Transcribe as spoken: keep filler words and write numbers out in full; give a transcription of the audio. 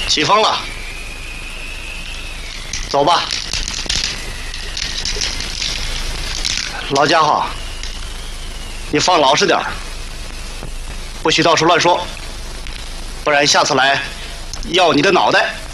起风了，走吧。老家伙，你放老实点儿，不许到处乱说，不然下次来要你的脑袋。